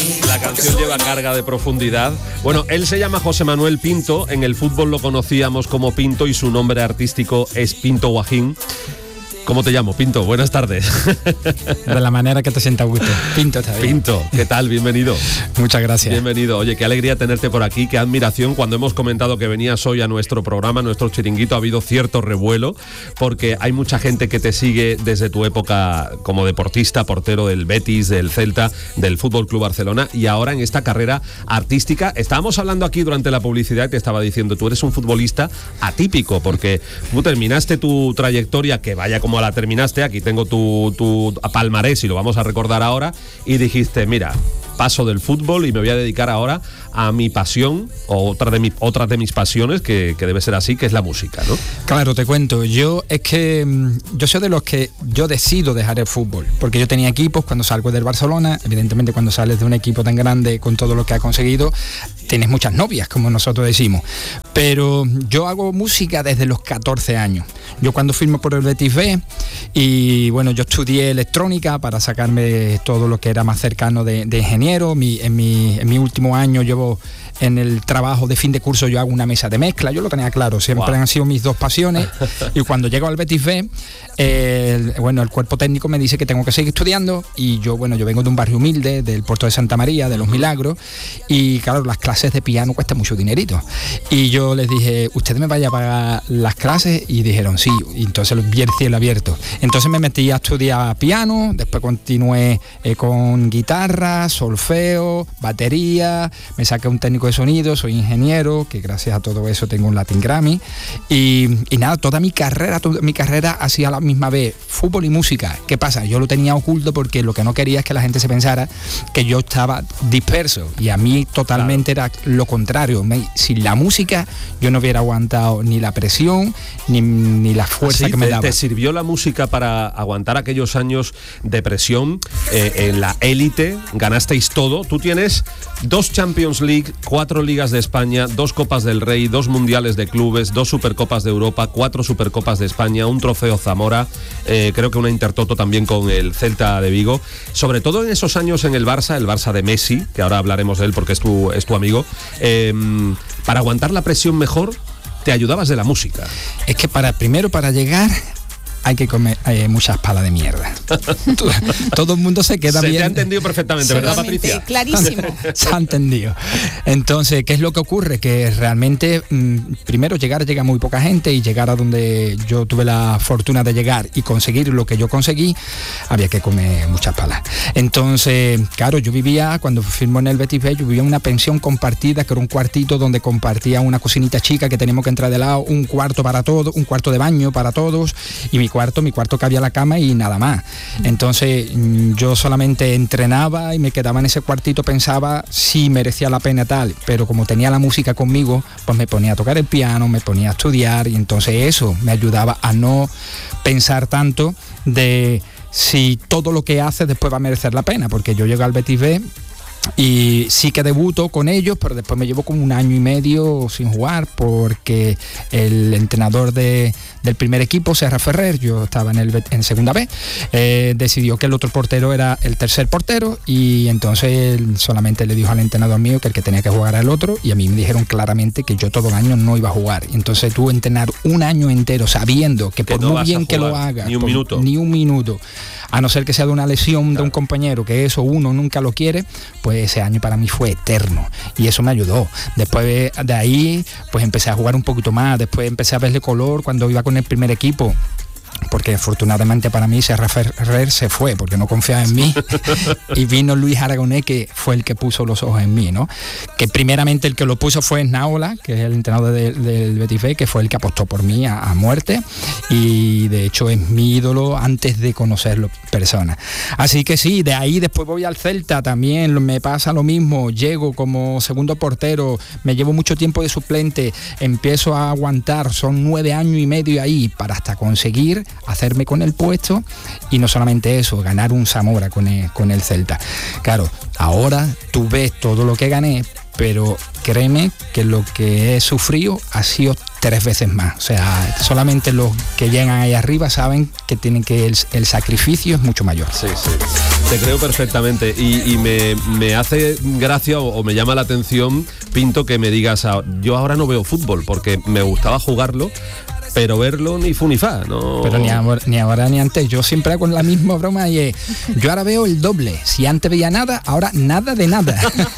La canción lleva carga de profundidad. Bueno, él se llama José Manuel Pinto. En el fútbol lo conocíamos como Pinto y su nombre artístico es Pinto Guajín. ¿Cómo te llamo? Pinto, buenas tardes. De la manera que te sienta a gusto. Pinto está bien. Pinto, ¿qué tal? Bienvenido. Muchas gracias. Bienvenido. Oye, qué alegría tenerte por aquí, qué admiración. Cuando hemos comentado que venías hoy a nuestro programa, nuestro chiringuito, ha habido cierto revuelo, porque hay mucha gente que te sigue desde tu época como deportista, portero del Betis, del Celta, del Fútbol Club Barcelona, y ahora en esta carrera artística. Estábamos hablando aquí durante la publicidad y te estaba diciendo, tú eres un futbolista atípico, porque tú terminaste tu trayectoria, que vaya como la terminaste, aquí tengo tu palmarés y lo vamos a recordar ahora, y dijiste, mira, paso del fútbol y me voy a dedicar ahora a mi pasión, o otra de mis pasiones, que debe ser así, que es la música, ¿no? Claro, te cuento, yo soy de los que yo decido dejar el fútbol, porque yo tenía equipos cuando salgo del Barcelona. Evidentemente, cuando sales de un equipo tan grande con todo lo que ha conseguido, tienes muchas novias, como nosotros decimos, pero yo hago música desde los 14 años. Yo cuando firmo por el Betis B, y bueno, yo estudié electrónica para sacarme todo lo que era más cercano de ingeniero. En mi último año llevo en el trabajo de fin de curso, yo hago una mesa de mezcla. Yo lo tenía claro, siempre han sido mis dos pasiones. Y cuando llego al Betis B, el cuerpo técnico me dice que tengo que seguir estudiando, y yo vengo de un barrio humilde, del Puerto de Santa María, de Los Milagros, y claro, las clases de piano cuestan mucho dinerito. Y yo les dije, ¿usted me vaya a pagar las clases? Y dijeron sí, y entonces vi el cielo abierto. Entonces me metí a estudiar piano, después continué con guitarra, solfeo, batería, me saqué un técnico de sonido, soy ingeniero, que gracias a todo eso tengo un Latin Grammy, y nada, toda mi carrera hacía a la misma vez fútbol y música. ¿Qué pasa? Yo lo tenía oculto porque lo que no quería es que la gente se pensara que yo estaba disperso, y a mí totalmente era lo contrario. Sin la música yo no hubiera aguantado ni la presión ni la fuerza que me daba. ¿Te sirvió la música para aguantar aquellos años de presión en la élite? Ganasteis todo. Tú tienes 2 Champions League, 4 Ligas de España, 2 Copas del Rey, 2 Mundiales de Clubes, 2 Supercopas de Europa, 4 Supercopas de España, un Trofeo Zamora, creo que una Intertoto también con el Celta de Vigo. Sobre todo en esos años en el Barça de Messi, que ahora hablaremos de él porque es tu amigo, para aguantar la presión mejor, te ayudabas de la música. Es que primero para llegar hay que comer muchas palas de mierda. Todo el mundo se queda bien. Se te ha entendido perfectamente, ¿verdad, Patricia? Clarísimo. Se ha entendido. Entonces, ¿qué es lo que ocurre? Que realmente, primero llega muy poca gente, y llegar a donde yo tuve la fortuna de llegar y conseguir lo que yo conseguí, había que comer muchas palas. Entonces, claro, yo vivía, cuando firmó en el Betis B, yo vivía en una pensión compartida, que era un cuartito donde compartía una cocinita chica que teníamos que entrar de lado, un cuarto para todos, un cuarto de baño para todos, y mi cuarto cabía la cama y nada más. Entonces yo solamente entrenaba y me quedaba en ese cuartito, pensaba si merecía la pena tal, pero como tenía la música conmigo, pues me ponía a tocar el piano, me ponía a estudiar, y entonces eso me ayudaba a no pensar tanto de si todo lo que haces después va a merecer la pena, porque yo llego al Betis B y sí que debuto con ellos, pero después me llevo como 1 año y medio sin jugar, porque el entrenador del primer equipo, Serra Ferrer, yo estaba en segunda B, decidió que el otro portero era el tercer portero, y entonces él solamente le dijo al entrenador mío que el que tenía que jugar era el otro, y a mí me dijeron claramente que yo todo el año no iba a jugar. Entonces tú entrenar 1 año entero sabiendo que por muy bien que lo haga, ni un minuto, a no ser que sea de una lesión de un compañero, que eso uno nunca lo quiere, pues ese año para mí fue eterno, y eso me ayudó. Después de ahí, pues empecé a jugar un poquito más, después empecé a verle color cuando iba con el primer equipo, porque afortunadamente para mí Serra Ferrer se fue porque no confiaba en mí y vino Luis Aragonés, que fue el que puso los ojos en mí, ¿no? Que primeramente el que lo puso fue Naola, que es el entrenador del Betis B, que fue el que apostó por mí a muerte, y de hecho es mi ídolo antes de conocerlo en persona. Así que sí, de ahí después voy al Celta, también me pasa lo mismo, llego como segundo portero, me llevo mucho tiempo de suplente, empiezo a aguantar, son 9 años y medio ahí para hasta conseguir hacerme con el puesto, y no solamente eso, ganar un Zamora con el Celta. Claro, ahora tú ves todo lo que gané, pero créeme que lo que he sufrido ha sido 3 veces más. O sea, solamente los que llegan ahí arriba saben que tienen que el sacrificio es mucho mayor. Sí, sí. Te creo perfectamente y me hace gracia o me llama la atención, Pinto, que me digas, yo ahora no veo fútbol porque me gustaba jugarlo, pero verlo ni fu ni fa, ¿no? Pero ni ahora ni antes. Yo siempre hago la misma broma y yo ahora veo el doble. Si antes veía nada, ahora nada de nada.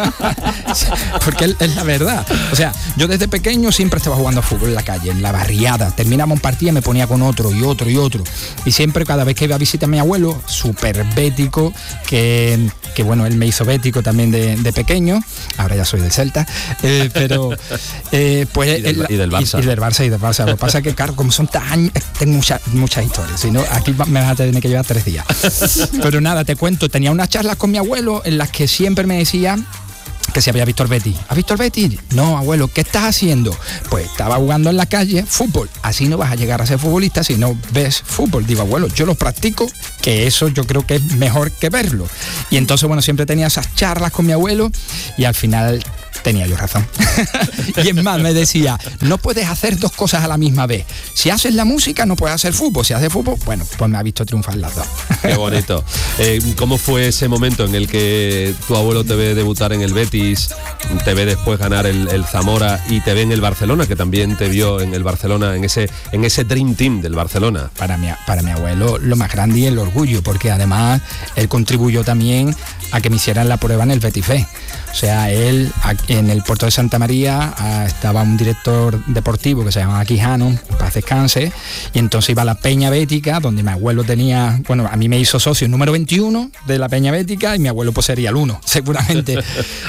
Porque es la verdad. O sea, yo desde pequeño siempre estaba jugando fútbol en la calle, en la barriada. Terminaba un partido y me ponía con otro y otro y otro. Y siempre, cada vez que iba a visitar a mi abuelo, súper bético, que bueno, él me hizo bético también de pequeño. Ahora ya soy del Celta. Pero pues... Y del Barça. Y del Barça. Lo que pasa es que, claro, como son tan... Tengo muchas historias, si no, aquí me vas a tener que llevar 3 días. Pero nada, te cuento, tenía unas charlas con mi abuelo en las que siempre me decía que si había visto el Betis. ¿Has visto el Betis? No, abuelo, ¿qué estás haciendo? Pues estaba jugando en la calle fútbol. Así no vas a llegar a ser futbolista si no ves fútbol. Digo, abuelo, yo lo practico, que eso yo creo que es mejor que verlo. Y entonces, bueno, siempre tenía esas charlas con mi abuelo y al final... tenía yo razón. Y es más, me decía, no puedes hacer 2 cosas a la misma vez. Si haces la música, no puedes hacer fútbol. Si haces fútbol, bueno, pues me ha visto triunfar las 2. Qué bonito. ¿Cómo fue ese momento en el que tu abuelo te ve debutar en el Betis, te ve después ganar el Zamora y te ve en el Barcelona, que también te vio en el Barcelona, en ese Dream Team del Barcelona? Para mi abuelo, lo más grande y el orgullo, porque además él contribuyó también a que me hicieran la prueba en el Betis B. O sea, él en el puerto de Santa María estaba un director deportivo que se llamaba Quijano, paz descanse, y entonces iba a la Peña Bética, donde mi abuelo tenía, bueno, a mí me hizo socio número 21 de la Peña Bética y mi abuelo pues sería el 1, seguramente.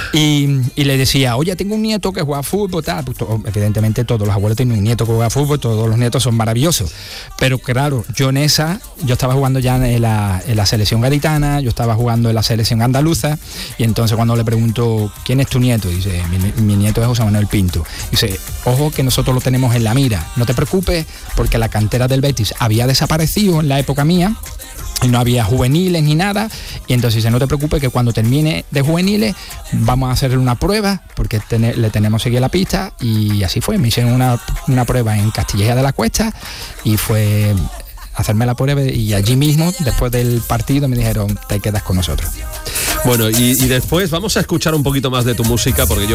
y le decía, oye, tengo un nieto que juega fútbol, tal. Pues, evidentemente todos los abuelos tienen un nieto que juega fútbol, todos los nietos son maravillosos. Pero claro, yo estaba jugando ya en la selección gaditana, yo estaba jugando en la selección andaluza, y entonces cuando le pregunto, ¿quién es tu nieto? Dice, mi nieto es José Manuel Pinto. Dice, ojo que nosotros lo tenemos en la mira, no te preocupes porque la cantera del Betis había desaparecido en la época mía y no había juveniles ni nada, y entonces dice, no te preocupes que cuando termine de juveniles vamos a hacerle una prueba porque le tenemos seguir la pista. Y así fue, me hicieron una prueba en Castilleja de la Cuesta y fue hacerme la prueba, y allí mismo después del partido me dijeron, te quedas con nosotros. Bueno, y después vamos a escuchar un poquito más de tu música porque yo